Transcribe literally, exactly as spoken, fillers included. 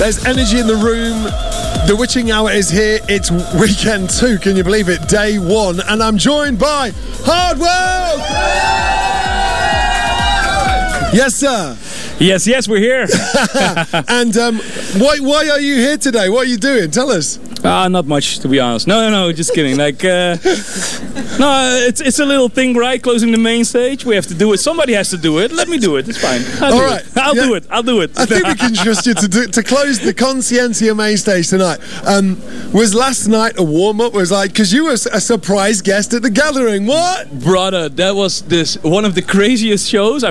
There's energy in the room. The Witching Hour is here. It's weekend two. Can you believe it? Day one. And I'm joined by Hardwell! Yes, sir. Yes, yes, we're here. And um, why, why are you here today? What are you doing? Tell us. Ah, uh, not much, to be honest. No, no, no, just kidding. Like, uh, no, it's it's a little thing, right? Closing the main stage. We have to do it. Somebody has to do it. Let me do it. It's fine. I'll All do right. It. I'll yeah. do it. I'll do it. I think we can trust you to do, to close the Conscientia main stage tonight. Um, was last night a warm up? Was like because you were a surprise guest at the gathering. What, brother? That was this one of the craziest shows I've